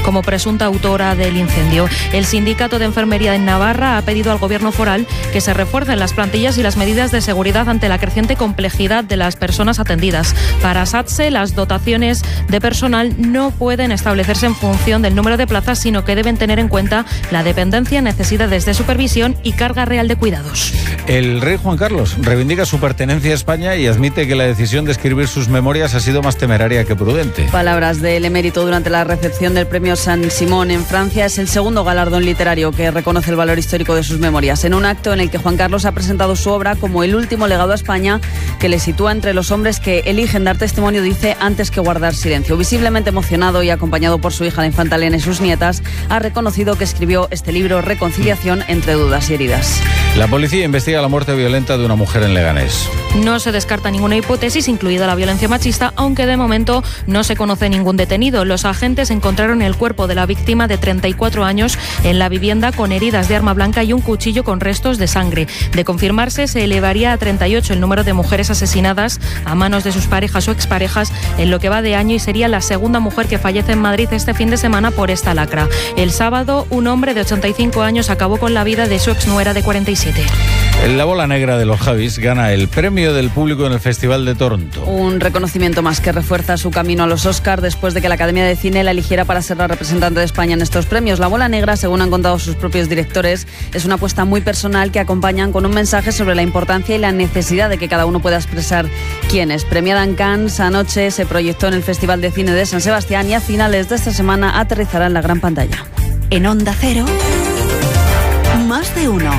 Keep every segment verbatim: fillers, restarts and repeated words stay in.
como presunta autora del incendio. El Sindicato de Enfermería en Navarra ha pedido al Gobierno foral que se refuercen las plantillas y las medidas de seguridad ante la creciente complejidad de las personas atendidas. Para SATSE, las dotaciones de personal no pueden establecerse en función del número de plazas, sino que deben tener en cuenta la dependencia, necesidades de supervisión y carga real de cuidados. El rey Juan Carlos reivindica su pertenencia a España y admite que la decisión de escribir sus memorias ha sido más temeraria que prudente. Palabras del emérito durante la recepción del premio San Simón en Francia. Es el segundo galardón literario que reconoce el valor histórico de sus memorias, en un acto en el que Juan Carlos ha presentado su obra como el último legado a España, que le sitúa entre los hombres que eligen dar testimonio, dice, antes que guardar silencio. Visiblemente emocionado y acompañado por su hija, la infanta Elena, y sus nietas, ha reconocido que escribió este libro, Reconciliación entre dudas y heridas. La policía investiga la muerte violenta de una mujer en Leganés. No se descarta ninguna hipótesis, incluida la violencia machista, aunque de momento no se conoce ningún detenido. Los agentes encontraron el cuerpo de la víctima de treinta y cuatro años en la vivienda con heridas de arma blanca y un cuchillo con restos de sangre. De confirmarse, se elevaría a treinta y ocho el número de mujeres asesinadas a manos de sus parejas o exparejas en lo que va de año, y sería la segunda mujer que fallece en Madrid este fin de semana por esta lacra. El sábado, un hombre de ochenta y cinco años acabó con la vida de su exnuera de cuarenta y siete. La bola negra de los Javis gana el premio del público en el Festival de Toronto. Un reconocimiento más que refuerza su camino a los Oscar después de que la Academia de Cine la eligiera para ser la representante de España en estos premios. La bola negra, según han contado sus propios directores, es una apuesta muy personal que acompañan con un mensaje sobre la importancia y la necesidad de que cada uno pueda expresar quién es. Premiada en Cannes, anoche se proyectó en el Festival de Cine de San Sebastián y a finales de esta semana aterrizará en la gran pantalla. En Onda Cero, Más de Uno.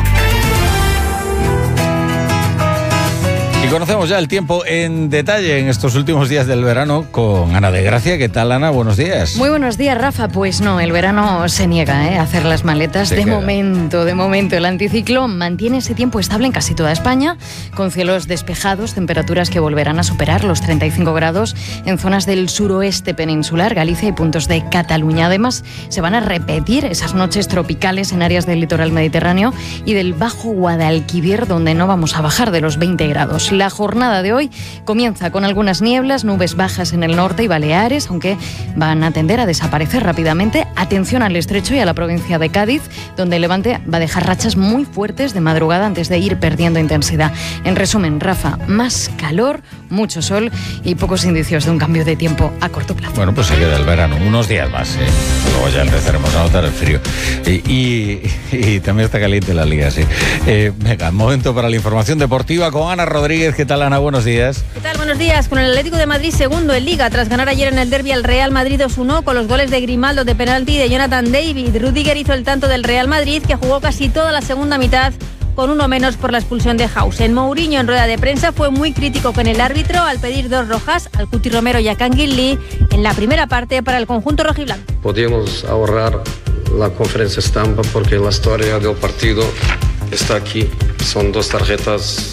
Y conocemos ya el tiempo en detalle en estos últimos días del verano con Ana de Gracia. ¿Qué tal, Ana? Buenos días. Muy buenos días, Rafa. Pues no, el verano se niega ¿eh? a hacer las maletas. Se de queda. momento, de momento. El anticiclón mantiene ese tiempo estable en casi toda España, con cielos despejados, temperaturas que volverán a superar los treinta y cinco grados en zonas del suroeste peninsular, Galicia y puntos de Cataluña. Además, se van a repetir esas noches tropicales en áreas del litoral mediterráneo y del Bajo Guadalquivir, donde no vamos a bajar de los veinte grados. La jornada de hoy comienza con algunas nieblas, nubes bajas en el norte y Baleares, aunque van a tender a desaparecer rápidamente. Atención al estrecho y a la provincia de Cádiz, donde el levante va a dejar rachas muy fuertes de madrugada antes de ir perdiendo intensidad. En resumen, Rafa, más calor, mucho sol y pocos indicios de un cambio de tiempo a corto plazo. Bueno, pues se queda el verano, unos días más, ¿eh? Luego ya empezaremos a notar el frío. Y, y, y también está caliente la liga, sí. Eh, venga, momento para la información deportiva con Ana Rodríguez. ¿Qué tal, Ana? Buenos días. ¿Qué tal? Buenos días. Con el Atlético de Madrid segundo en Liga, tras ganar ayer en el derbi al Real Madrid dos uno, con los goles de Grimaldo de penalti y de Jonathan David. Rüdiger hizo el tanto del Real Madrid, que jugó casi toda la segunda mitad con uno menos por la expulsión de Hausen. Mourinho, en rueda de prensa, fue muy crítico con el árbitro al pedir dos rojas al Cuti Romero y a Canguilí en la primera parte para el conjunto rojiblanco. Podíamos ahorrar la conferencia estampa porque la historia del partido está aquí. Son dos tarjetas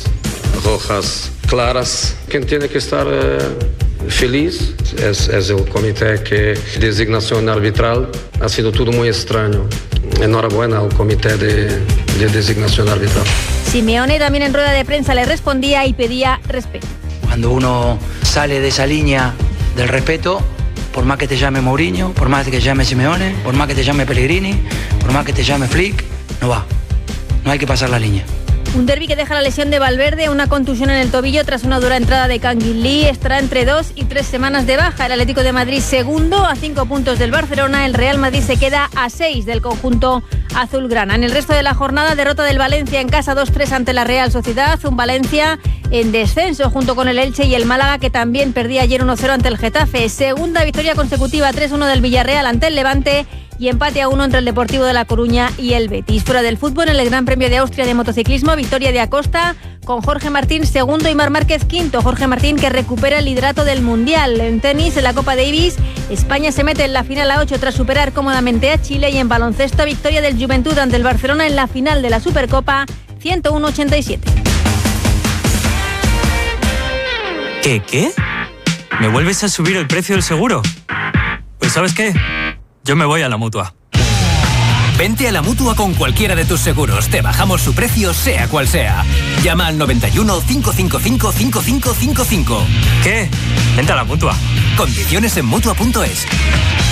rojas claras. Quien tiene que estar eh, feliz es, es el comité que designación arbitral. Ha sido todo muy extraño. Enhorabuena al comité de, de designación arbitral. Simeone también en rueda de prensa le respondía y pedía respeto. Cuando uno sale de esa línea del respeto, por más que te llame Mourinho, por más que te llame Simeone, por más que te llame Pellegrini, por más que te llame Flick, no va. No hay que pasar la línea. Un derbi que deja la lesión de Valverde, una contusión en el tobillo tras una dura entrada de Canguilí. Estará entre dos y tres semanas de baja. El Atlético de Madrid segundo, a cinco puntos del Barcelona. El Real Madrid se queda a seis del conjunto azulgrana. En el resto de la jornada, derrota del Valencia en casa dos tres ante la Real Sociedad. Un Valencia en descenso junto con el Elche y el Málaga, que también perdía ayer uno cero ante el Getafe. Segunda victoria consecutiva, tres uno del Villarreal ante el Levante. Y empate a uno entre el Deportivo de La Coruña y el Betis. Fuera del fútbol, en el Gran Premio de Austria de motociclismo, victoria de Acosta con Jorge Martín segundo y Marc Márquez quinto. Jorge Martín, que recupera el liderato del Mundial. En tenis, en la Copa Davis, España se mete en la final a ocho tras superar cómodamente a Chile. Y en baloncesto, victoria del Juventud ante el Barcelona en la final de la Supercopa, ciento uno a ochenta y siete. ¿Qué, qué? ¿Me vuelves a subir el precio del seguro? Pues ¿sabes qué? Yo me voy a la Mutua. Vente a la Mutua con cualquiera de tus seguros. Te bajamos su precio, sea cual sea. Llama al noventa y uno, cinco cinco cinco, cinco cinco cinco cinco. ¿Qué? Vente a la Mutua. Condiciones en Mutua punto es.